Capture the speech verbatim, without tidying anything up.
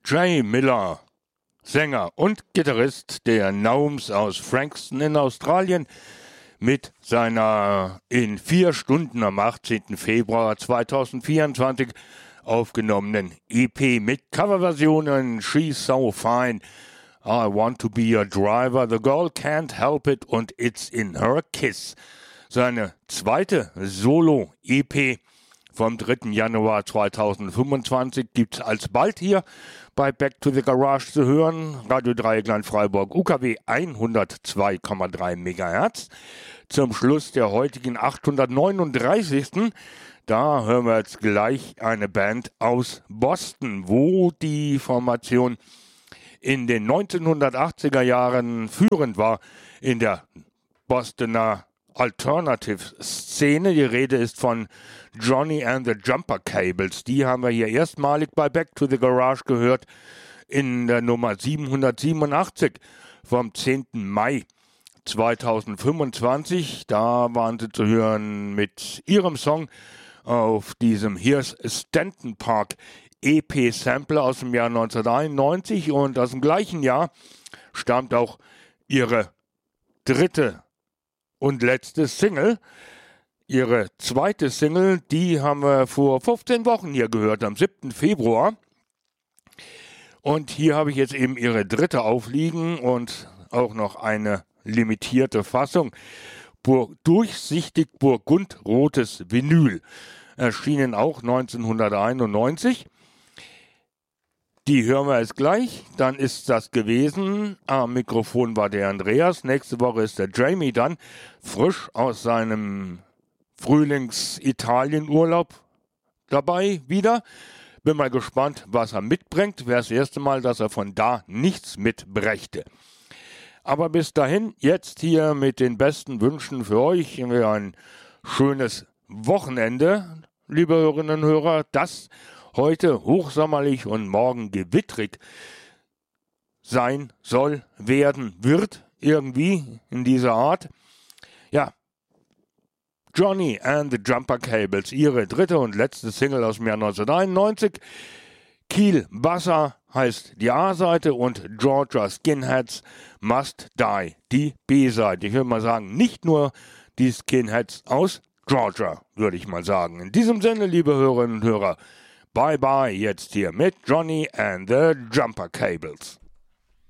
Jay Miller, Sänger und Gitarrist der Gnomes aus Frankston in Australien, mit seiner in vier Stunden am achtzehnten Februar zweitausendvierundzwanzig aufgenommenen E P mit Coverversionen She's So Fine, I Want to Be Your Driver, The Girl Can't Help It und It's in Her Kiss. Seine zweite Solo-E P vom dritten Januar zweitausendfünfundzwanzig gibt's alsbald hier bei Back to the Garage zu hören. Radio Dreieckland Freiburg, U K W hundertzwei Komma drei Megahertz. Zum Schluss der heutigen achthundertneununddreißigsten Da hören wir jetzt gleich eine Band aus Boston, wo die Formation in den neunzehnhundertachtziger Jahren führend war in der Bostoner Alternative-Szene. Die Rede ist von Johnny and the Jumper Cables. Die haben wir hier erstmalig bei Back to the Garage gehört in der Nummer siebenhundertsiebenundachtzig vom zehnten Mai zweitausendfünfundzwanzig. Da waren sie zu hören mit ihrem Song auf diesem Here's Stanton Park E P-Sampler aus dem Jahr neunzehnhunderteinundneunzig, und aus dem gleichen Jahr stammt auch ihre dritte und letzte Single. Ihre zweite Single, die haben wir vor fünfzehn Wochen hier gehört, am siebten Februar. Und hier habe ich jetzt eben ihre dritte aufliegen und auch noch eine limitierte Fassung. Bur- durchsichtig burgundrotes Vinyl. Erschienen auch neunzehnhunderteinundneunzig. Die hören wir jetzt gleich, dann ist das gewesen. Am Mikrofon war der Andreas. Nächste Woche ist der Jamie dann frisch aus seinem Frühlings-Italien-Urlaub dabei wieder. Bin mal gespannt, was er mitbringt. Wäre das erste Mal, dass er von da nichts mitbrächte. Aber bis dahin, jetzt hier mit den besten Wünschen für euch. Ein schönes Wochenende, liebe Hörerinnen und Hörer. Das heute hochsommerlich und morgen gewittrig sein soll, werden, wird, irgendwie in dieser Art. Ja, Johnny and the Jumper Cables, ihre dritte und letzte Single aus dem Jahr neunzehnhunderteinundneunzig. Kiel Buzzer heißt die A-Seite und Georgia Skinheads Must Die, die B-Seite. Ich würde mal sagen, nicht nur die Skinheads aus Georgia, würde ich mal sagen. In diesem Sinne, liebe Hörerinnen und Hörer, bye bye jetzt hier mit Johnny and the Jumper Cables.